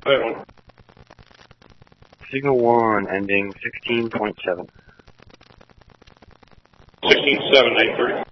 Wait, one. Signal 1, ending 16.7. 16.7, 830.